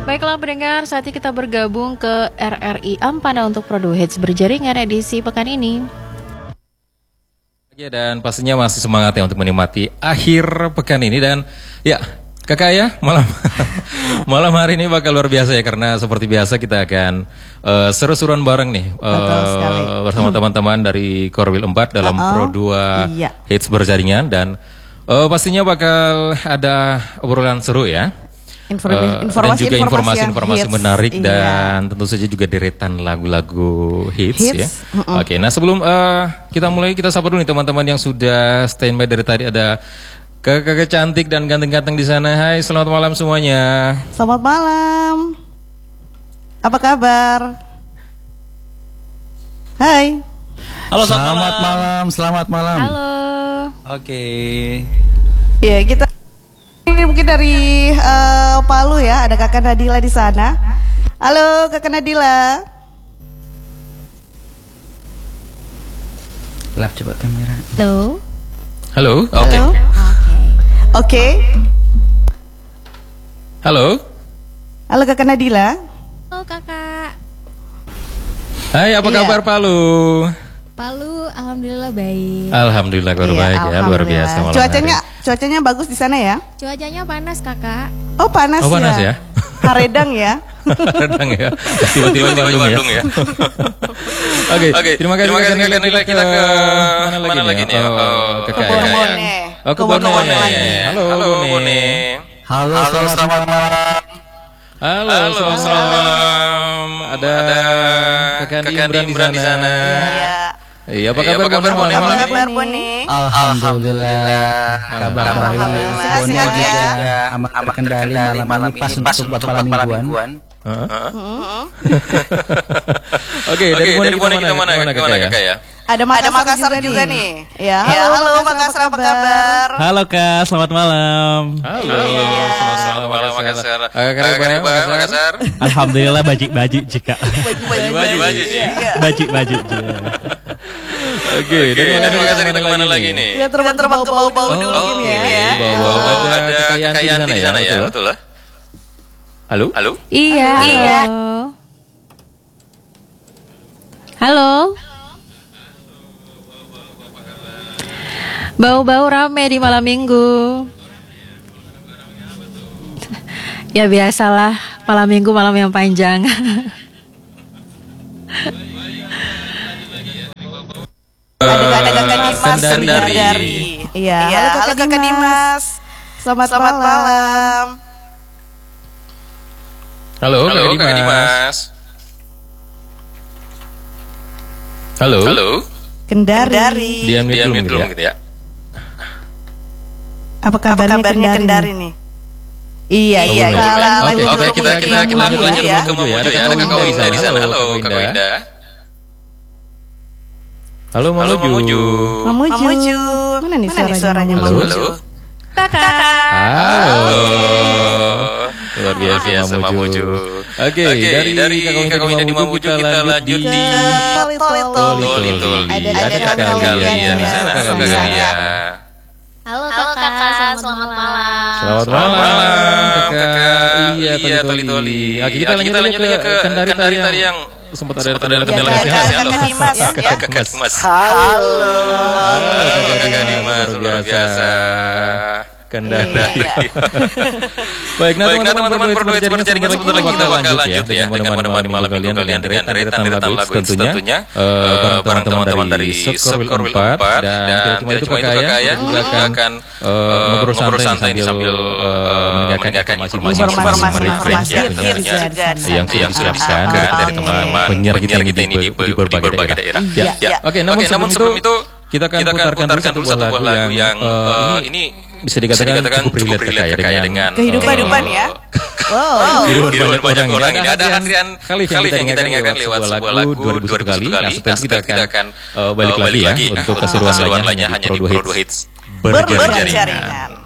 Baiklah pendengar, saatnya kita bergabung ke RRI Ampana untuk Produk Hits Berjaringan edisi pekan ini. Ya, dan pastinya masih semangat ya untuk menikmati akhir pekan ini. Dan ya kakak ya, malam hari ini bakal luar biasa ya, karena seperti biasa kita akan seru-seruan bareng nih bersama teman-teman dari Korwil 4 dalam Pro 2 Hits Berjaringan. Dan pastinya bakal ada obrolan seru ya. Dan juga informasi menarik dan tentu saja juga deretan lagu-lagu hits ya. Oke, nah sebelum kita mulai, kita sapa dulu nih teman-teman yang sudah standby dari tadi. Ada kakak cantik dan ganteng-ganteng di sana. Hai, selamat malam semuanya. Selamat malam. Apa kabar? Hai. Halo, selamat malam. Selamat malam. Halo. Oke. Ya, kita ini mungkin dari Palu ya, ada Kakak Nadila di sana. Halo Kakak Nadila. Lap coba kamera. Halo. Halo. Oke. Oke. Halo. Halo Kakak Nadila. Halo kakak. Hai, apa kabar Palu? Palu, alhamdulillah baik. Alhamdulillah kabar baik ya, luar biasa malam Cuacanya bagus di sana ya? Cuacanya panas kakak. Oh panas, oh, panas ya? Haredang ya? Haredang ya? Tiba-tiba Bandung ya? Oke, terima kasih Kakak Nila. Kita ke mana lagi nih? Ke Bone. Oh, ke Bone. Halo Bone. Halo, selamat malam. Halo, selamat malam. Ada Kakak Imran di sana. Iya, apa kabar Bone? Alhamdulillah. Kabar baik. Bone juga amat terkendali malam ini pas untuk buat malam mingguan. Oke, dari Bone kita mana kakak ya? Ada Makassar juga nih. Ya, halo Makassar, apa kabar? Halo Kak, selamat malam. Halo, selamat malam Makassar. Kakak Makassar. Alhamdulillah baju jika. Baju. Oke, dari mana lagi nih? Ya terbang ke bau-bau dulu gini ya. Bau ada kekayaan di sana ya, betul lah. Halo? Iya. Halo. Bau-bau rame di malam minggu. Ya biasalah, malam minggu malam yang panjang. Ada Kakak Dimas dari. Iya, halo Kakak Dimas. Selamat malam. Halo Kakak Dimas. Halo. Kendari. Diam dulu gitu ya. Apa kabarnya Kendari nih? Iya. Oke, kita lanjut ya. Ada Kakak Winda di sana. Halo Kakak Winda. Halo Mamuju. Mana nih suaranya Mamuju? Kakak. Halo. Luar biasa Mamuju. Oke, dari Kakak Winda di Mamuju kita lanjut di Toli. Ada Kakak Galia di sana. Kakak Galia. Halo kakak, selamat malam. Selamat malam kakak. Iya, Toli. Oke, kita lanjut aja ke Kendari tadi yang sempat ada kendala Dimas ya. Kakak Dimas. Halo. Kakak Dimas, luar biasa. Kendari. Baik, teman-teman Produk Hits Berjaringan sebentar lagi kita bakal lanjut ya dengan menemani malam minggu kalian dengan deretan lagu tentunya bareng teman-teman dari Korwil 4 dan tidak cuma itu kakak ya, juga akan ngobrol santai sambil mendengarkan informasi yang sudah disiapkan dari teman-teman penyiar kita ini di berbagai daerah. Oke, namun sebelum itu kita akan putarkan satu buah lagu yang ini bisa dikatakan cukup relate kakak ya dengan kehidupan ya. Kehidupan banyak orang ini. Ada antrian kali yang kita dengarkan lewat sebuah lagu 2001 kali. Nah, setelah kita akan balik lagi ya untuk keseruan lainnya hanya di Pro 2 Hits Berjaringan.